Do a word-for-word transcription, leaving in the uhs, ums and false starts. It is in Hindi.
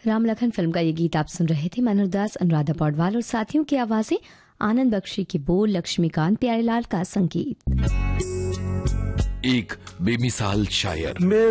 राम लखन फिल्म का ये गीत आप सुन रहे थे। मनोहर दास, अनुराधा पौडवाल और साथियों की आवाजें, आनंद बख्शी की बोल, लक्ष्मीकांत प्यारेलाल का संगीत। एक बेमिसाल शायर।